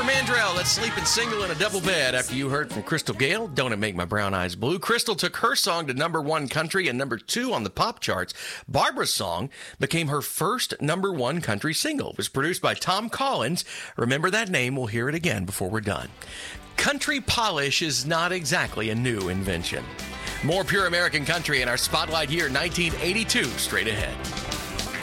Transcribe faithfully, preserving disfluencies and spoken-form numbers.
Mandrell, Let's Sleep and Single in a Double Bed. After you heard from Crystal Gayle, Don't It Make My Brown Eyes Blue. Crystal took her song to number one country and number two on the pop charts. Barbara's song became her first number one country single. It was produced by Tom Collins. Remember that name. We'll hear it again before we're done. Country polish is not exactly a new invention. More pure American country in our Spotlight Year nineteen eighty-two straight ahead.